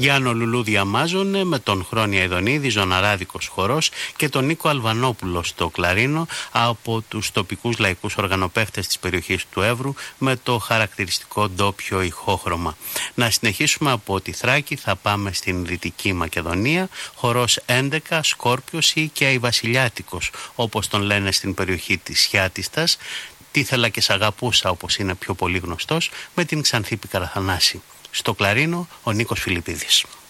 Γιάννο Λουλούδη Αμάζονε με τον Χρόνια Ιδονίδη, Ζωναράδικος χορός και τον Νίκο Αλβανόπουλο στο κλαρίνο από τους τοπικούς λαϊκούς οργανοπαίχτες της περιοχής του Εύρου με το χαρακτηριστικό ντόπιο ηχόχρωμα. Να συνεχίσουμε από τη Θράκη, θα πάμε στην Δυτική Μακεδονία, χορός 11, Σκόρπιος ή και Αϊβασιλιάτικος όπως τον λένε στην περιοχή της Χιάτιστας. Τι ήθελα και σ' αγαπούσα όπως είναι πιο πολύ γνωστός, με την Ξανθή Πικραθανάση. Στο κλαρίνο ο Νίκος Φιλιππίδης.